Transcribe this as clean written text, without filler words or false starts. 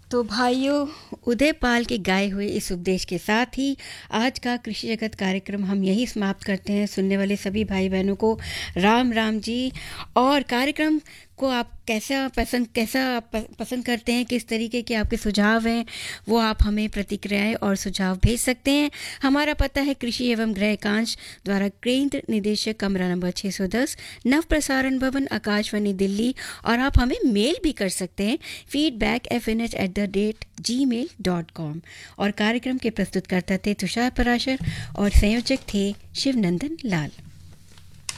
तो भाइयों, उदयपाल के गाए हुए इस उपदेश के साथ ही आज का कृषि जगत कार्यक्रम हम यही समाप्त करते हैं। सुनने वाले सभी भाई बहनों को राम राम जी। और कार्यक्रम को आप पसंद करते हैं, किस तरीके के आपके सुझाव हैं, वो आप हमें प्रतिक्रियाएं और सुझाव भेज सकते हैं। हमारा पता है कृषि एवं गृह कांच द्वारा केंद्र निदेशक, कमरा नंबर 610, नव प्रसारण भवन, आकाशवाणी दिल्ली। और आप हमें मेल भी कर सकते हैं feedback@gmail.com। और कार्यक्रम के प्रस्तुतकर्ता थे तुषार पराशर और संयोजक थे शिवनंदन लाल।